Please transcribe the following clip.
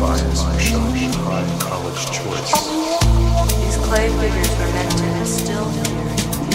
bias or showing high college choice. These clay figures were meant to instill